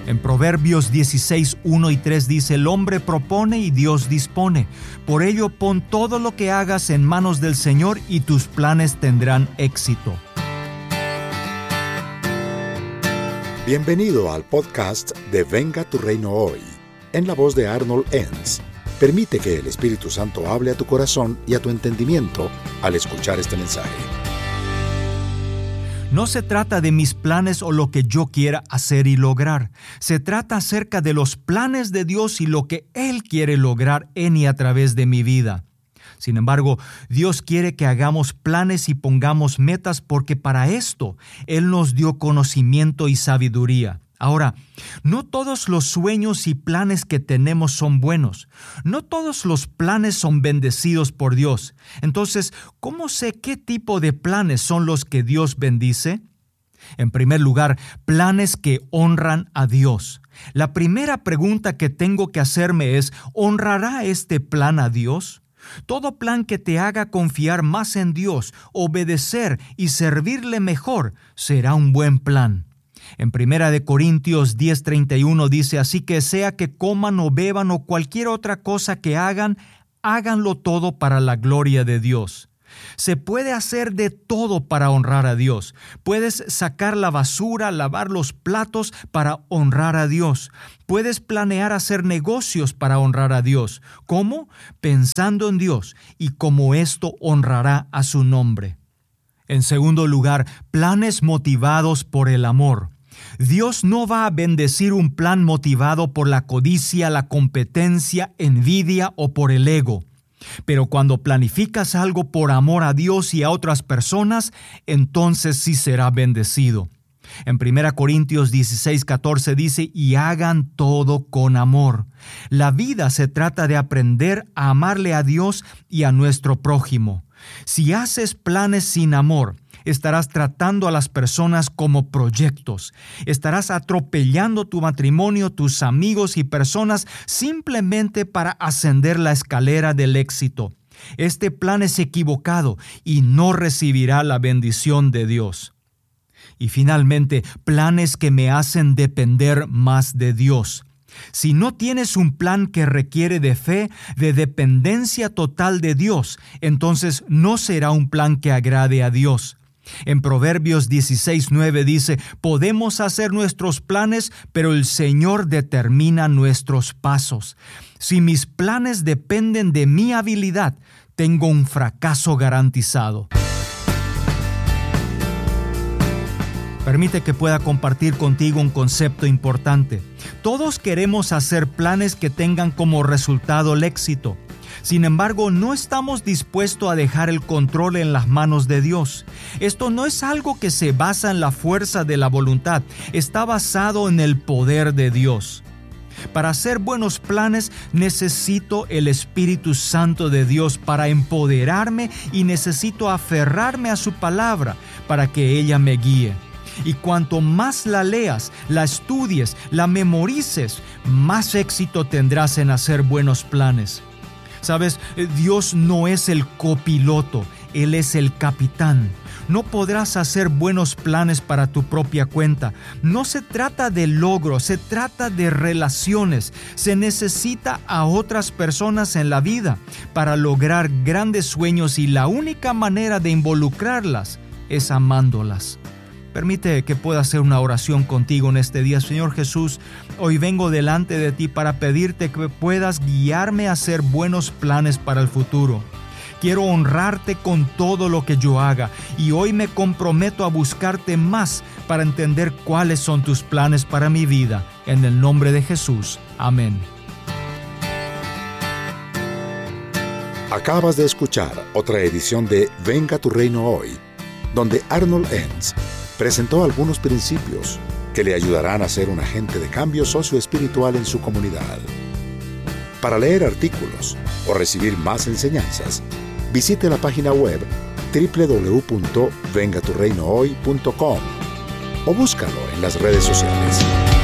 En Proverbios 16, 1 y 3 dice: el hombre propone y Dios dispone. Por ello pon todo lo que hagas en manos del Señor y tus planes tendrán éxito. Bienvenido al podcast de Venga tu Reino Hoy, en la voz de Arnold Enns. Permite que el Espíritu Santo hable a tu corazón y a tu entendimiento al escuchar este mensaje. No se trata de mis planes o lo que yo quiera hacer y lograr. Se trata acerca de los planes de Dios y lo que Él quiere lograr en y a través de mi vida. Sin embargo, Dios quiere que hagamos planes y pongamos metas porque para esto Él nos dio conocimiento y sabiduría. Ahora, no todos los sueños y planes que tenemos son buenos. No todos los planes son bendecidos por Dios. Entonces, ¿cómo sé qué tipo de planes son los que Dios bendice? En primer lugar, planes que honran a Dios. La primera pregunta que tengo que hacerme es: ¿honrará este plan a Dios? Todo plan que te haga confiar más en Dios, obedecer y servirle mejor será un buen plan. En 1 Corintios 10:31 dice: así que sea que coman o beban o cualquier otra cosa que hagan, háganlo todo para la gloria de Dios. Se puede hacer de todo para honrar a Dios. Puedes sacar la basura, lavar los platos para honrar a Dios. Puedes planear hacer negocios para honrar a Dios. ¿Cómo? Pensando en Dios y cómo esto honrará a su nombre. En segundo lugar, planes motivados por el amor. Dios no va a bendecir un plan motivado por la codicia, la competencia, envidia o por el ego. Pero cuando planificas algo por amor a Dios y a otras personas, entonces sí será bendecido. En 1 Corintios 16:14 dice: y hagan todo con amor. La vida se trata de aprender a amarle a Dios y a nuestro prójimo. Si haces planes sin amor, estarás tratando a las personas como proyectos. Estarás atropellando tu matrimonio, tus amigos y personas simplemente para ascender la escalera del éxito. Este plan es equivocado y no recibirá la bendición de Dios. Y finalmente, planes que me hacen depender más de Dios. Si no tienes un plan que requiere de fe, de dependencia total de Dios, entonces no será un plan que agrade a Dios. En Proverbios 16:9 dice: podemos hacer nuestros planes, pero el Señor determina nuestros pasos. Si mis planes dependen de mi habilidad, tengo un fracaso garantizado. Permite que pueda compartir contigo un concepto importante. Todos queremos hacer planes que tengan como resultado el éxito. Sin embargo, no estamos dispuestos a dejar el control en las manos de Dios. Esto no es algo que se basa en la fuerza de la voluntad, está basado en el poder de Dios. Para hacer buenos planes necesito el Espíritu Santo de Dios para empoderarme y necesito aferrarme a su palabra para que ella me guíe. Y cuanto más la leas, la estudies, la memorices, más éxito tendrás en hacer buenos planes. Sabes, Dios no es el copiloto, Él es el capitán. No podrás hacer buenos planes para tu propia cuenta. No se trata de logro, se trata de relaciones. Se necesita a otras personas en la vida para lograr grandes sueños y la única manera de involucrarlas es amándolas. Permite que pueda hacer una oración contigo en este día. Señor Jesús, hoy vengo delante de ti para pedirte que puedas guiarme a hacer buenos planes para el futuro. Quiero honrarte con todo lo que yo haga y hoy me comprometo a buscarte más para entender cuáles son tus planes para mi vida. En el nombre de Jesús. Amén. Acabas de escuchar otra edición de Venga tu Reino Hoy, donde Arnold Enns presentó algunos principios que le ayudarán a ser un agente de cambio socioespiritual en su comunidad. Para leer artículos o recibir más enseñanzas, visite la página web www.vengaturreinohoy.com o búscalo en las redes sociales.